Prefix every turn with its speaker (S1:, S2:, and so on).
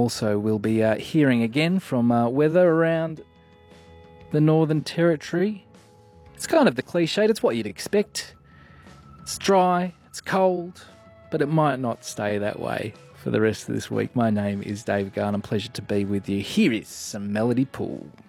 S1: Also, we'll be hearing again from weather around the Northern Territory. It's kind of the cliched. It's what you'd expect. It's dry, it's cold, but it might not stay that way for the rest of this week. My name is Dave Garnham. Pleasure to be with you. Here is some Melody Pool.